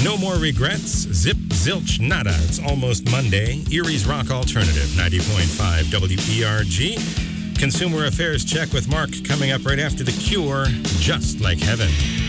No more regrets. Zip, zilch, nada. It's almost Monday. Erie's Rock Alternative, 90.5 WERG. Consumer Affairs Check with Mark coming up right after The Cure, Just Like Heaven.